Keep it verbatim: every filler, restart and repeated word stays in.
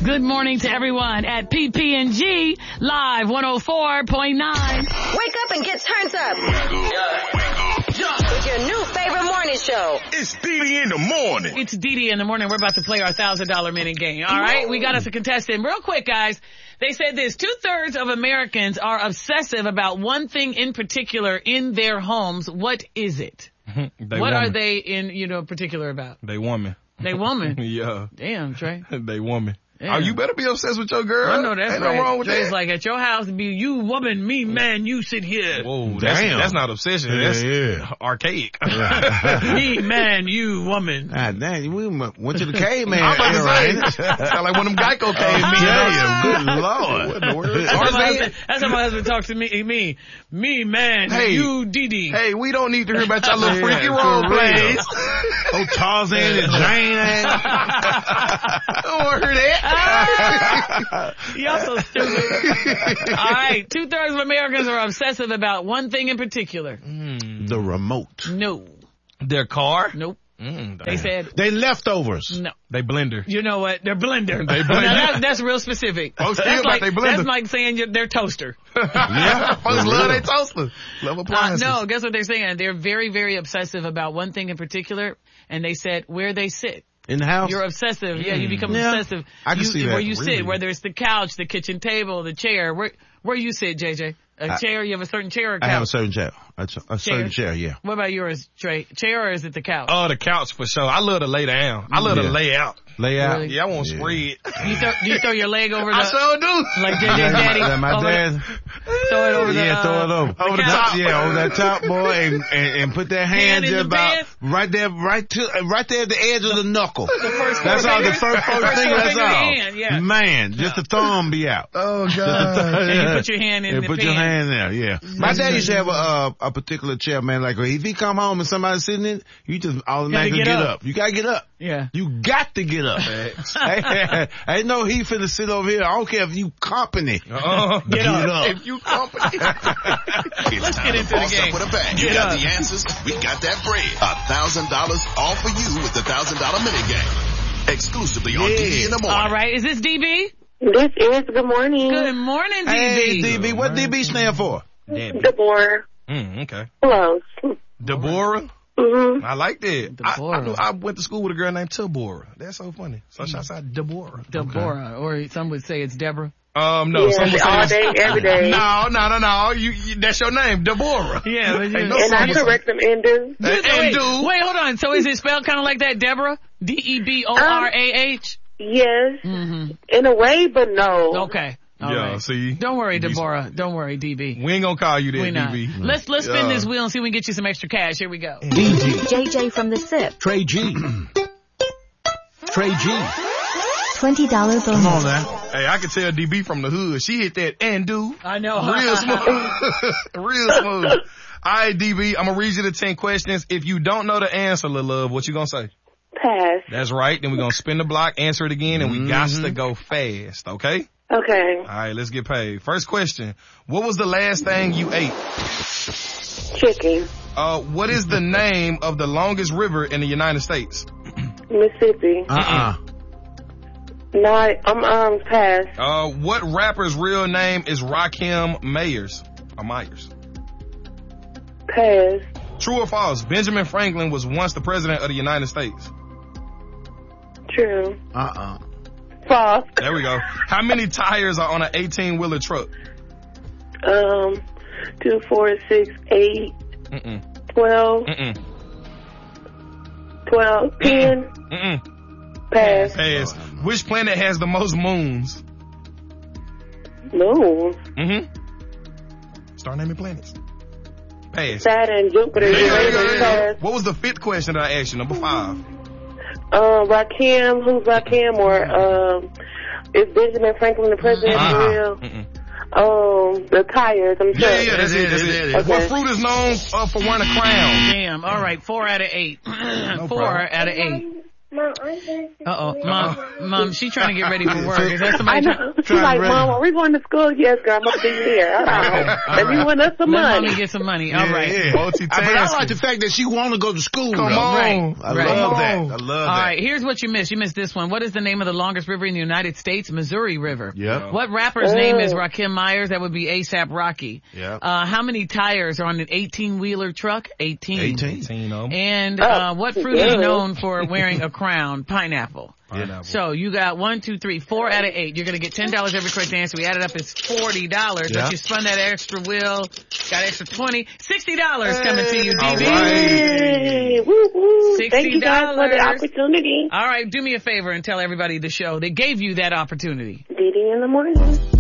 Good morning to everyone at P P and G Live one oh four point nine. Wake up and get turned up. With your new favorite morning show. It's D D in the morning. It's D D in the morning. We're about to play our one thousand dollars minute game. All right? We got us a contestant. Real quick, guys. They said this. Two-thirds of Americans are obsessive about one thing in particular in their homes. What is it? They what woman. are they in, you know, particular about? They woman. They woman? Yeah. Damn, Trey. They woman. Yeah. Oh, you better be obsessed with your girl. I know that's Ain't right. no wrong with Trey's that. like, at your house, be you woman, me man, you sit here. Whoa, that's, Damn. that's not obsession. Yeah, That's yeah. archaic. Me man, you woman. Ah, dang, we went to the caveman I'm about era, to ain't say, it? sound like one of them Geico came I me. tell you, good Lord. What in the world? That's how, my Tarzan? husband, that's how my husband talks to me. Me, me man, Hey. you Dee Hey, we don't need to hear about your little Yeah, freaky for role real. plays. Oh, Tarzan and Jane ass. Don't want to hear that. Y'all so stupid. All right, two-thirds of Americans are obsessive about one thing in particular. The remote. No. Their car? Nope. Mm, They said They leftovers. no. they blender. You know what? They're blender. They blender. Now, that, that's real specific. Folks that's feel like like they blender. That's like saying you're, they're toaster. Yeah. Folks love their toaster. Love Uh, appliances. no, guess what they're saying? They're very, very obsessive about one thing in particular, and they said where they sit. In the house? You're obsessive. Yeah, you become Yeah. obsessive. I can you, see that, Where you really. sit, whether it's the couch, the kitchen table, the chair. Where where you sit, J J? A I- chair? You have a certain chair or couch? I have a certain chair. A, ch- a certain chair, yeah. What about yours, Trey? Chair or is it the couch? Oh, the couch for sure. I love to lay down. I love Yeah. to lay out. Lay out. Really? Yeah, I want to Yeah. spread. you, throw, do you throw your leg over the... I sure do. Like J J Daddy? Like my over dad. The, throw it over the... Yeah, uh, throw it over. the Over the couch. top, yeah, over that top, boy, and, and, and put that Hand hand, in just the about bed? right there, right to, uh, right there at the edge of the knuckle. first That's four all. The fingers? first four First fingers. four That's finger all. hand, yeah. Man, just the thumb be out. Oh, Just the God. thumb. And you put your hand in And the put pan. your hand there, yeah. My dad used to have a, uh, a particular chair, man. Like if he come home and somebody's sitting in, you just automatically get get up. up. You gotta get up. Yeah. You got to get up. I ain't no he finna sit over here. I don't care if you company. Uh-uh. Get up. If you company. It's time get to into the boss game. up with a bang. Get You got up. the answers. We got that bread. A thousand dollars all for you with the thousand dollar minute game. Exclusively on D D in the morning. All right, is this D B? This is good morning. Good morning, D B. Hey, D B, what D B stand for? Deborah. Mm, okay. Close. Deborah? Mm-hmm. I like that. I, I, Deborah. knew- I went to school with a girl named Deborah. That's so funny. So shouts out Deborah. Deborah, or some would say it's Deborah. Um, no, Yeah, some would say all it's- day, every day. No, no, no, no. You, you, that's your name, Deborah. Yeah, but you- Ain't no And I song- correct them in do. And, and wait, do. wait, hold on. So is it spelled kind of like that, Deborah? D E B O R A H? Yes. Mm-hmm. In a way, but no. Okay. All Yeah, right. see? Don't worry, You- Deborah. Don't worry, D B. We ain't gonna call you We that, not. D B. Let's let's spin Yeah. this wheel and see if we can get you some extra cash. Here we go. D G. J J from the S I P. Trey G. Trey G. twenty dollars bonus. Come on now. Hey, I can tell D B from the hood. She hit that and do. I know. Real smooth. Real smooth. All right, D B, I'm gonna read you the ten questions. If you don't know the answer, little love, what you gonna say? Pass. That's right. Then we're gonna spin the block, answer it again, and we got to go fast, okay? Okay. All right, let's get paid. First question. What was the last thing you ate? Chicken. Uh, what is the name of the longest river in the United States? Mississippi. Uh-uh. No, I- I'm um pass. Uh, what rapper's real name is Rakim Mayers? Or Myers? Pass. True or false? Benjamin Franklin was once the president of the United States. True. Uh-uh. False. There we go. How many tires are on an eighteen-wheeler truck? Um, two, four, six, eight, Mm-mm. twelve, Mm-mm. twelve, ten. Mm-mm. Pass. Pass. Which planet has the most moons? Moon. Mm-hmm. Start naming planets. Pass. Saturn, Jupiter, Yeah, yeah, yeah, Uranus, yeah. Pass. What was the fifth question that I asked you? Number five. Uh, Rakim, who's Rakim, or um, is Benjamin Franklin the president Uh-uh. for real? Mm-mm. Um, the tires, I'm sure. Yeah, yeah, that's it, that's it. Okay. What fruit is known uh, for wearing a crown? Damn. All right. Four out of eight. Four problem. out of eight. Uh-oh. Mom, Mom, she trying to get ready for work. Is that I somebody know. trying? She's like, Mom, are we going to school? Yes, girl, I'm going to be here. Uh-oh. Let me win us some Let money. mommy get some money. All Yeah, right. yeah. Multitasking. I, but I like the fact that she want to go to school. Come though. on. Right. I Right. love that. Come I on. love All that. right, here's what you missed. You missed this one. What is the name of the longest river in the United States? Missouri River. Yep. What rapper's name is Oh. Rakim Myers? That would be ASAP Rocky. Yep. Uh, how many tires are on an eighteen-wheeler truck? eighteen. eighteen. eighteen of 'em. And uh, Oh, what fruit is yeah. known for wearing a crown? Pineapple. Pineapple. So you got one, two, three, four out of eight. You're going to get ten dollars every correct answer. We added up, it's forty dollars. Yeah. But you spun that extra wheel, got extra twenty, sixty dollars coming to you, D All B. right. Hey, woo, woo. Thank you guys for the sixty dollars. opportunity. All right, do me a favor and tell everybody the show. They gave you that opportunity. Dee Dee in the morning.